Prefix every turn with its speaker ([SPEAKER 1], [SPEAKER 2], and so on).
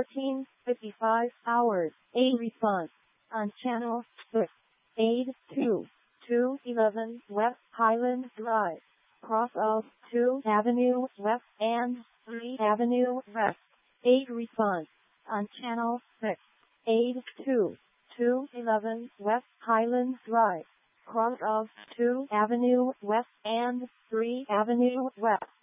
[SPEAKER 1] 14:55 hours. A response on channel 6. Aid 2. 211 West Highland Drive. Cross of 2 Avenue West and 3 Avenue West. Aid response on channel 6. Aid 2. 211 West Highland Drive. Cross of 2 Avenue West and 3 Avenue West.